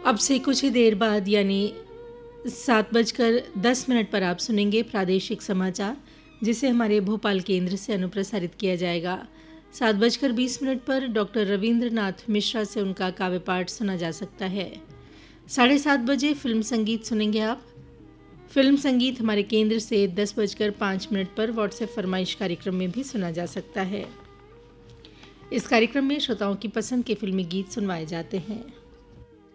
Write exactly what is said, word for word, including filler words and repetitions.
अब से कुछ ही देर बाद यानी सात बजकर दस मिनट पर आप सुनेंगे प्रादेशिक समाचार, जिसे हमारे भोपाल केंद्र से अनुप्रसारित किया जाएगा। सात बजकर बीस मिनट पर डॉक्टर रविंद्रनाथ मिश्रा से उनका काव्य पाठ सुना जा सकता है। साढ़े सात बजे फिल्म संगीत सुनेंगे आप। फिल्म संगीत हमारे केंद्र से दस बजकर पाँच मिनट पर व्हाट्सएप फरमाइश कार्यक्रम में भी सुना जा सकता है। इस कार्यक्रम में श्रोताओं की पसंद के फिल्मी गीत सुनवाए जाते हैं।